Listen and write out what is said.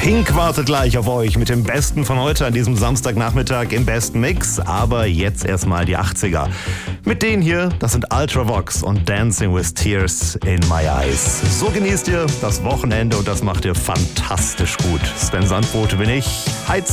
Pink wartet gleich auf euch mit dem Besten von heute an diesem Samstagnachmittag im besten Mix. Aber jetzt erstmal die 80er. Mit denen hier, das sind Ultravox und Dancing with Tears in My Eyes. So genießt ihr das Wochenende und das macht ihr fantastisch gut. Sven Sandbote bin ich. Heiz